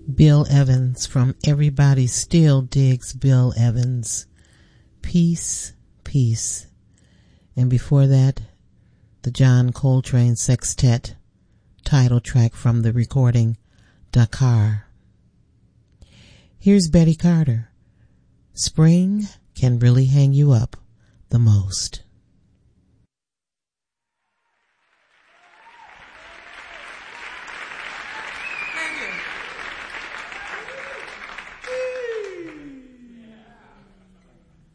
Bill Evans from Everybody Still Digs Bill Evans. Peace, Peace. And before that, the John Coltrane Sextet title track from the recording Dakar. Here's Betty Carter. Spring can really hang you up the most.